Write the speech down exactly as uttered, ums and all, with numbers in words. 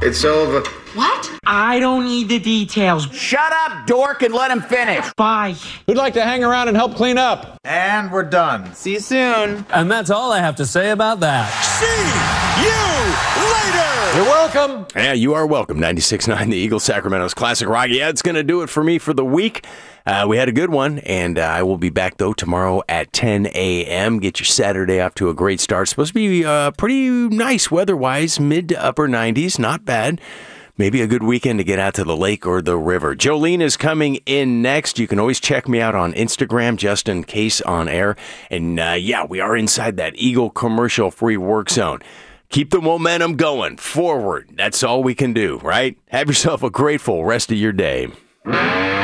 It's over. What? I don't need the details. Shut up, dork, and let him finish. Bye. Who'd like to hang around and help clean up? And we're done. See you soon. And that's all I have to say about that. See you later. You're welcome. Yeah, you are welcome. ninety-six point nine, the Eagle Sacramento's Classic Rock. Yeah, it's going to do it for me for the week. Uh, we had a good one, and uh, I will be back, though, tomorrow at ten a.m. Get your Saturday off to a great start. Supposed to be uh, pretty nice weather-wise, mid to upper nineties. Not bad. Maybe a good weekend to get out to the lake or the river. Jolene is coming in next. You can always check me out on Instagram, Justin Case on Air. And, uh, yeah, we are inside that Eagle commercial-free work zone. Keep the momentum going forward. That's all we can do, right? Have yourself a grateful rest of your day.